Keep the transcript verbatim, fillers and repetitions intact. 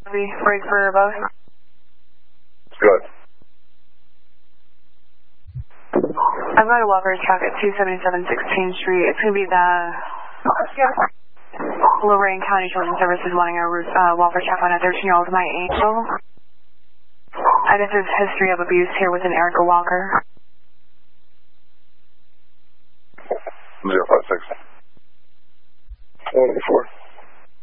break for both. Good. I've got a walker's truck at two seventy-seven sixteenth Street. It's going to be the Lorraine County Children's Services wanting a uh, walker's truck on a thirteen-year-old My Angel. I guess there's history of abuse here with an Erica Walker. zero five six. one four.